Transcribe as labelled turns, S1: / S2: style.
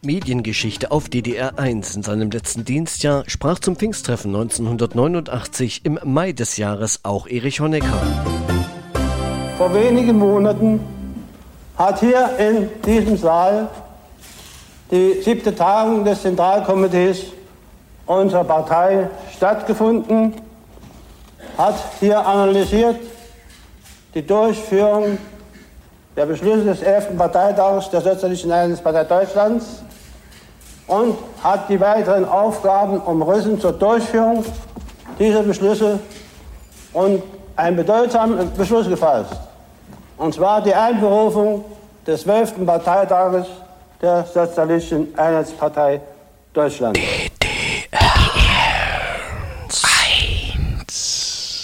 S1: Mediengeschichte auf DDR 1 in seinem letzten Dienstjahr sprach zum Pfingsttreffen 1989 im Mai des Jahres auch Erich Honecker.
S2: Vor wenigen Monaten hat hier in diesem Saal die 7. Tagung des Zentralkomitees unserer Partei stattgefunden, hat hier analysiert die Durchführung der Beschlüsse des 11. Parteitags der Sozialistischen Einheitspartei Deutschlands und hat die weiteren Aufgaben umrissen zur Durchführung dieser Beschlüsse und einen bedeutsamen Beschluss gefasst. Und zwar die Einberufung des 12. Parteitages der Sozialistischen Einheitspartei Deutschlands.